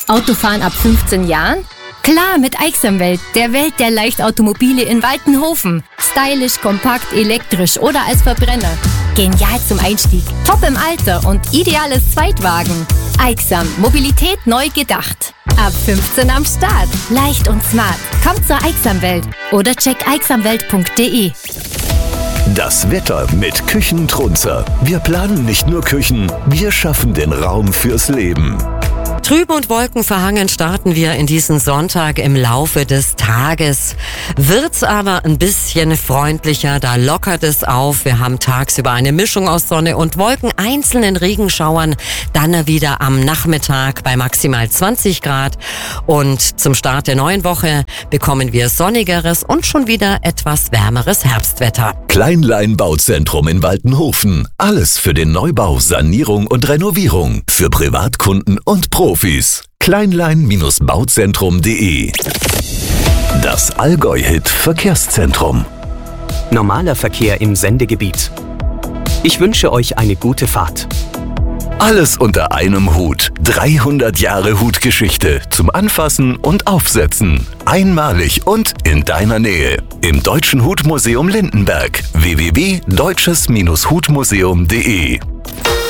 Autofahren ab 15 Jahren? Klar, mit Aixamwelt, der Welt der Leichtautomobile in Waltenhofen. Stylisch, kompakt, elektrisch oder als Verbrenner. Genial zum Einstieg, top im Alter und ideales Zweitwagen. Aixam, Mobilität neu gedacht. Ab 15 am Start. Leicht und smart. Kommt zur Aixamwelt oder check aixamwelt.de. Das Wetter mit Küchentrunzer. Wir planen nicht nur Küchen, wir schaffen den Raum fürs Leben. Trüb und wolkenverhangen starten wir in diesen Sonntag im Laufe des Tages. Wird's aber ein bisschen freundlicher, da lockert es auf. Wir haben tagsüber eine Mischung aus Sonne und Wolken, einzelnen Regenschauern, dann wieder am Nachmittag bei maximal 20 Grad. Und zum Start der neuen Woche bekommen wir sonnigeres und schon wieder etwas wärmeres Herbstwetter. Kleinlein Bauzentrum in Waltenhofen. Alles für den Neubau, Sanierung und Renovierung. Für Privatkunden und Profis. Kleinlein-bauzentrum.de. Das Allgäu-Hit Verkehrszentrum. Normaler Verkehr im Sendegebiet. Ich wünsche euch eine gute Fahrt. Alles unter einem Hut. 300 Jahre Hutgeschichte zum Anfassen und Aufsetzen. Einmalig und in deiner Nähe. Im Deutschen Hutmuseum Lindenberg. www.deutsches-hutmuseum.de